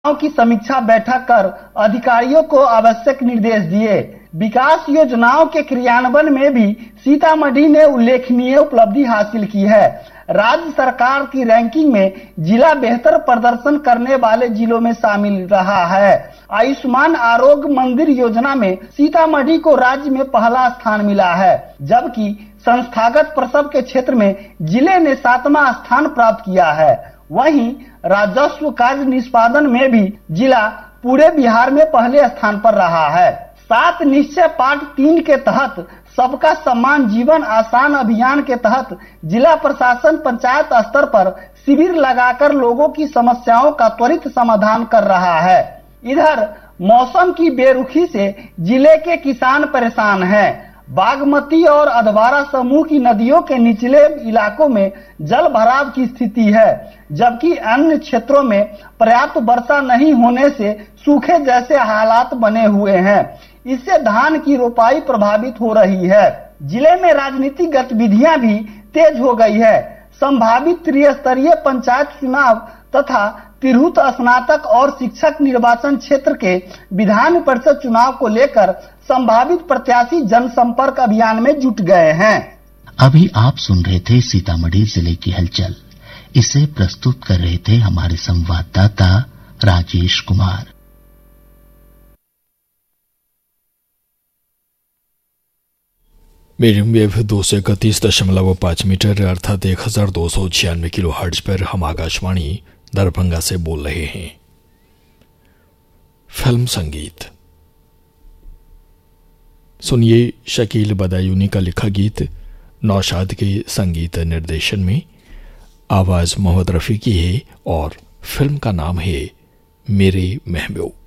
की समीक्षा बैठक कर अधिकारियों को आवश्यक निर्देश दिए। विकास योजनाओं के क्रियान्वयन में भी सीतामढ़ी ने उल्लेखनीय उपलब्धि हासिल की है। राज्य सरकार की रैंकिंग में जिला बेहतर प्रदर्शन करने वाले जिलों में शामिल रहा है। आयुष्मान आरोग्य मंदिर योजना में सीतामढ़ी को राज्य में पहला स्थान मिला है, जबकि संस्थागत प्रसव के क्षेत्र में जिले ने 7वां स्थान प्राप्त किया है। वहीं राजस्व कार्य निष्पादन में भी जिला पूरे बिहार में पहले स्थान पर रहा है। 7 निश्चय पाठ 3 के तहत सबका सम्मान जीवन आसान अभियान के तहत जिला प्रशासन पंचायत स्तर पर शिविर लगाकर लोगों की समस्याओं का त्वरित समाधान कर रहा है। इधर मौसम की बेरुखी से जिले के किसान परेशान हैं। बागमती और अधवारा समूह की नदियों के निचले इलाकों में जल भराव की स्थिति है, जबकि अन्य क्षेत्रों में पर्याप्त वर्षा नहीं होने से सूखे जैसे हालात बने हुए हैं। इससे धान की रोपाई प्रभावित हो रही है। जिले में राजनीतिक गतिविधियां भी तेज हो गई है। संभावित त्रिस्तरीय पंचायत चुनाव तथा तिरहुत स्नातक और शिक्षक निर्वाचन क्षेत्र के विधान परिषद चुनाव को लेकर संभावित प्रत्याशी जनसंपर्क अभियान में जुट गए हैं। अभी आप सुन रहे थे सीतामढ़ी जिले की हलचल। इसे प्रस्तुत कर रहे थे हमारे संवाददाता Rajesh Kumar. Medium wave 231.5 metre अर्थात 1296 किलो हर्ट्ज पर हम आकाशवाणी दरभंगा से बोल रहे हैं। फिल्म संगीत सुनिए। शकील बदायूनी का लिखा गीत नौशाद के संगीत निर्देशन में, आवाज मोहम्मद रफी की है और फिल्म का नाम है मेरे महबूब।